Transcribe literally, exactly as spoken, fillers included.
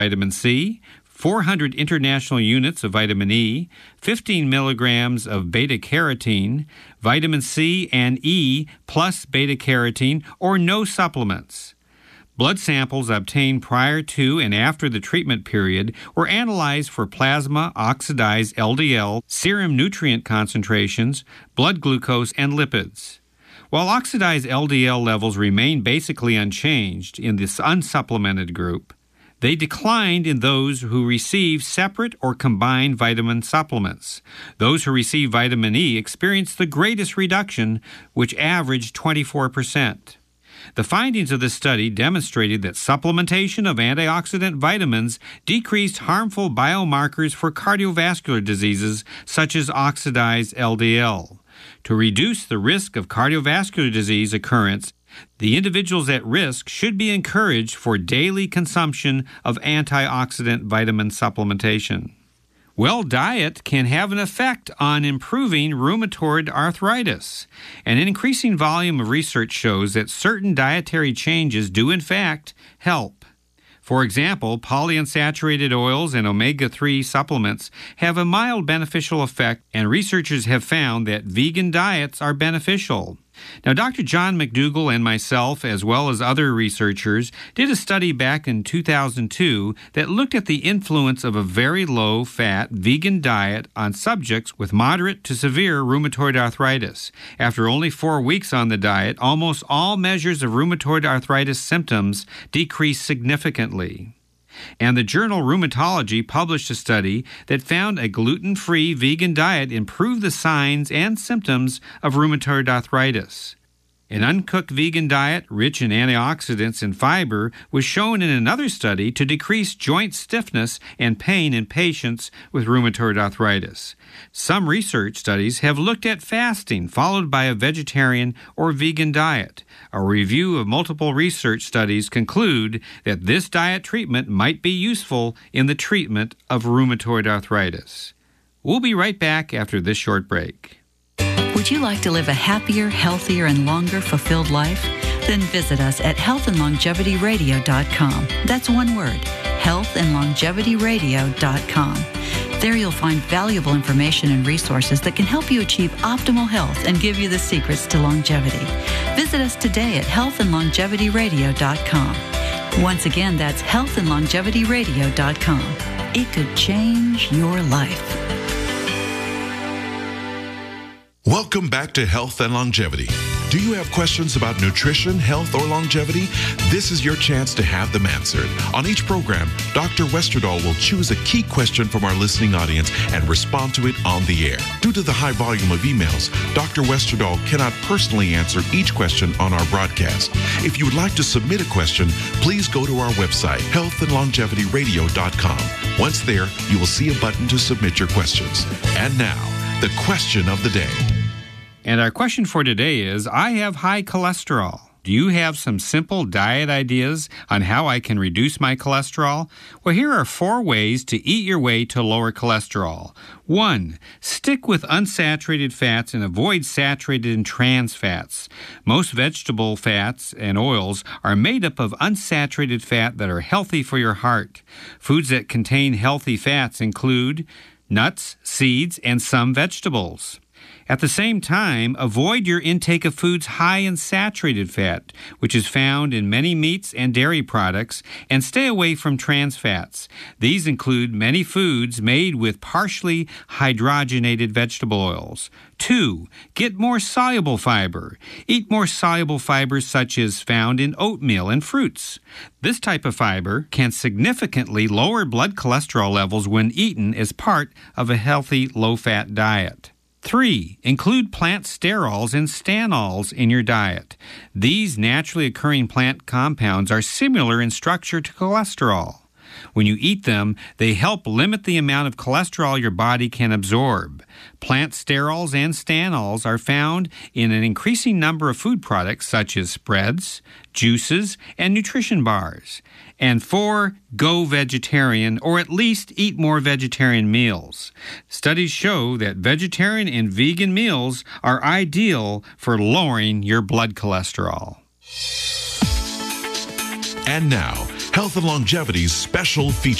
vitamin C, four hundred international units of vitamin E, fifteen milligrams of beta-carotene, vitamin C and E plus beta-carotene, or no supplements. Blood samples obtained prior to and after the treatment period were analyzed for plasma oxidized L D L, serum nutrient concentrations, blood glucose, and lipids. While oxidized L D L levels remain basically unchanged in this unsupplemented group, they declined in those who received separate or combined vitamin supplements. Those who received vitamin E experienced the greatest reduction, which averaged twenty-four percent. The findings of this study demonstrated that supplementation of antioxidant vitamins decreased harmful biomarkers for cardiovascular diseases such as oxidized L D L. To reduce the risk of cardiovascular disease occurrence, the individuals at risk should be encouraged for daily consumption of antioxidant vitamin supplementation. Well, diet can have an effect on improving rheumatoid arthritis. An increasing volume of research shows that certain dietary changes do in fact help. For example, polyunsaturated oils and omega three supplements have a mild beneficial effect, and researchers have found that vegan diets are beneficial. Now, Doctor John McDougall and myself, as well as other researchers, did a study back in two thousand two that looked at the influence of a very low-fat vegan diet on subjects with moderate to severe rheumatoid arthritis. After only four weeks on the diet, almost all measures of rheumatoid arthritis symptoms decreased significantly. And the journal Rheumatology published a study that found a gluten-free vegan diet improved the signs and symptoms of rheumatoid arthritis. An uncooked vegan diet, rich in antioxidants and fiber, was shown in another study to decrease joint stiffness and pain in patients with rheumatoid arthritis. Some research studies have looked at fasting followed by a vegetarian or vegan diet. A review of multiple research studies conclude that this diet treatment might be useful in the treatment of rheumatoid arthritis. We'll be right back after this short break. Would you like to live a happier, healthier, and longer fulfilled life? Then visit us at health and longevity radio dot com. That's one word, health and longevity radio dot com. There you'll find valuable information and resources that can help you achieve optimal health and give you the secrets to longevity. Visit us today at health and longevity radio dot com. Once again, that's health and longevity radio dot com. It could change your life. Welcome back to Health and Longevity. Do you have questions about nutrition, health, or longevity? This is your chance to have them answered. On each program, Doctor Westerdahl will choose a key question from our listening audience and respond to it on the air. Due to the high volume of emails, Doctor Westerdahl cannot personally answer each question on our broadcast. If you would like to submit a question, please go to our website, health and longevity radio dot com. Once there, you will see a button to submit your questions. And now, the question of the day. And our question for today is, I have high cholesterol. Do you have some simple diet ideas on how I can reduce my cholesterol? Well, here are four ways to eat your way to lower cholesterol. One, stick with unsaturated fats and avoid saturated and trans fats. Most vegetable fats and oils are made up of unsaturated fat that are healthy for your heart. Foods that contain healthy fats include nuts, seeds, and some vegetables. At the same time, avoid your intake of foods high in saturated fat, which is found in many meats and dairy products, and stay away from trans fats. These include many foods made with partially hydrogenated vegetable oils. Two, get more soluble fiber. Eat more soluble fibers such as found in oatmeal and fruits. This type of fiber can significantly lower blood cholesterol levels when eaten as part of a healthy low-fat diet. Three, include plant sterols and stanols in your diet. These naturally occurring plant compounds are similar in structure to cholesterol. When you eat them, they help limit the amount of cholesterol your body can absorb. Plant sterols and stanols are found in an increasing number of food products such as spreads, juices, and nutrition bars. And four, go vegetarian, or at least eat more vegetarian meals. Studies show that vegetarian and vegan meals are ideal for lowering your blood cholesterol. And now, Health and Longevity's special feature.